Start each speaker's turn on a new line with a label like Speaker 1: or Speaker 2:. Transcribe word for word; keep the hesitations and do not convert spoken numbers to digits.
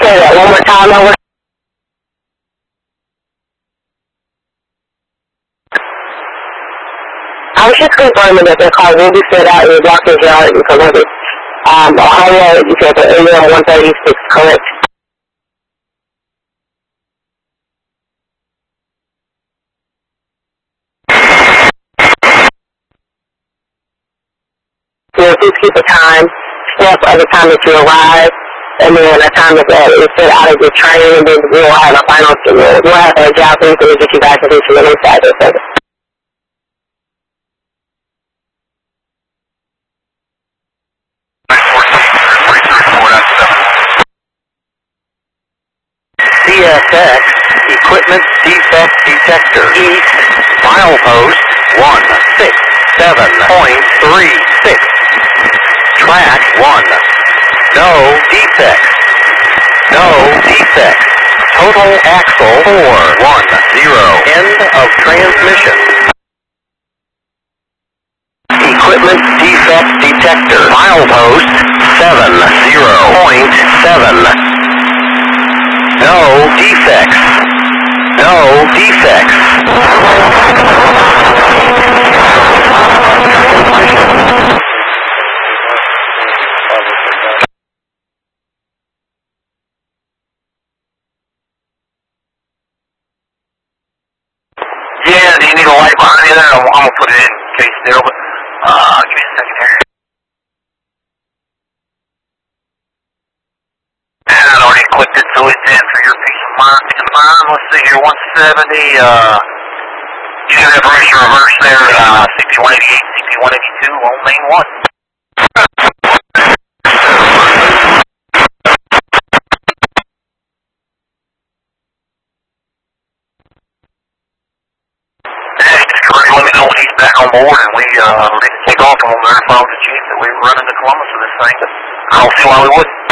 Speaker 1: say that one more time over. I was just confirming that the car will be set out in the Dawkins Yard in Columbus. Um, Ohio, you said the A M one thirty-six, correct? So please keep a time, step of the time that you arrive, and then a time that uh, is set out of the train, and then we'll have a final, we'll, we'll have a job brief and we'll get you guys into the inside of it.
Speaker 2: C S X Equipment Defect Detector East Milepost one six seven point three six. Track one. No defects. No defects. Total axle four one zero. End of transmission. Equipment Defect Detector Milepost seven zero point seven. No defects. No defects.
Speaker 3: Yeah, do you need a light behind you there? I'm, I'm going to put it in case still, but uh, give me a second here. And I'd already clicked it, so it's in for your peace of mind. mind. Let's see here, one seventy, uh, you should have permission reverse there at uh, C P one eighty-eight, C P one eighty-two on main one. Let me know when he's back on board, and we uh, ready to take off, and we'll verify with the chief that we were running to Columbus for this thing. But I don't see why we wouldn't.